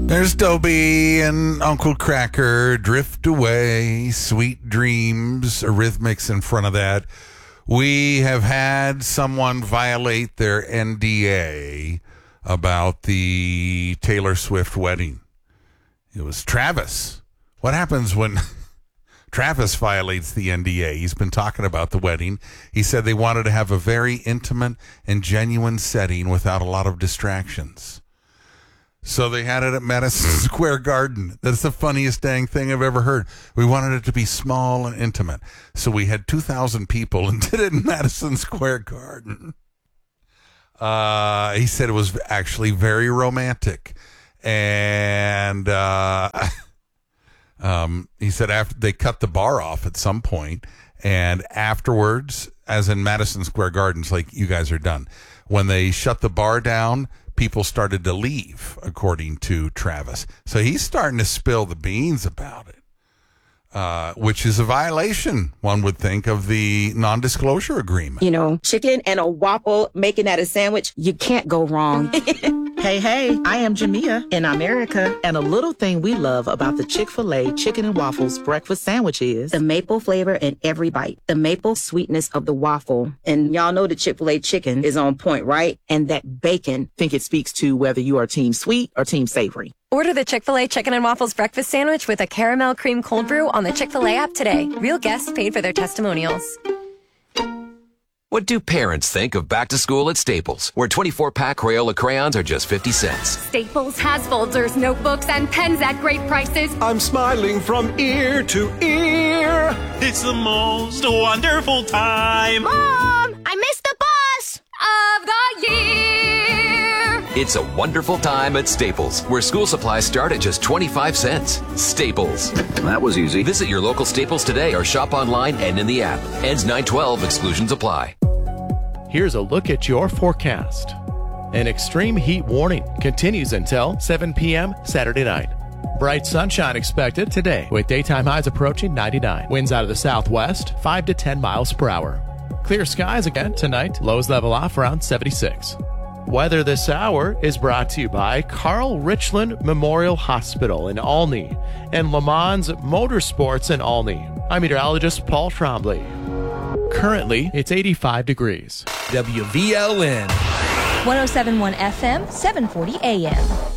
There's Dobie and Uncle Cracker, Drift Away, Sweet Dreams, Eurythmics in front of that. We have had someone violate their NDA about the Taylor Swift wedding. It was Travis. What happens when Travis violates the NDA? He's been talking about the wedding. He said they wanted to have a very intimate and genuine setting without a lot of distractions. So they had it at Madison Square Garden. That's the funniest dang thing I've ever heard. We wanted it to be small and intimate. So we had 2,000 people and did it in Madison Square Garden. He said it was actually very romantic. And he said after they cut the bar off at some point, and afterwards, as in Madison Square Gardens, like you guys are done. When they shut the bar down, people started to leave, according to Travis. So he's starting to spill the beans about it, which is a violation, one would think, of the non-disclosure agreement. You know, chicken and a waffle, making that a sandwich, you can't go wrong. Hey, I am Jamia in America, and a little thing we love about the Chick-fil-A Chicken and Waffles breakfast sandwich is the maple flavor in every bite, the maple sweetness of the waffle. And y'all know the Chick-fil-A chicken is on point, right? And that bacon. Think it speaks to whether you are team sweet or team savory. Order the Chick-fil-A Chicken and Waffles breakfast sandwich with a caramel cream cold brew on the Chick-fil-A app today. Real guests paid for their testimonials. What do parents think of back to school at Staples, where 24-pack Crayola crayons are just 50 cents? Staples has folders, notebooks, and pens at great prices. I'm smiling from ear to ear. It's the most wonderful time. Mom, I missed the bus of the year. It's a wonderful time at Staples, where school supplies start at just 25 cents. Staples. That was easy. Visit your local Staples today or shop online and in the app. Ends 9/12. Exclusions apply. Here's a look at your forecast. An extreme heat warning continues until 7 p.m. Saturday night. Bright sunshine expected today with daytime highs approaching 99. Winds out of the southwest, 5 to 10 miles per hour. Clear skies again tonight. Lows level off around 76. Weather this hour is brought to you by Carl Richland Memorial Hospital in Olney and Le Mans Motorsports in Olney. I'm meteorologist Paul Trombley. Currently, it's 85 degrees. WVLN 107.1 FM, 740 AM.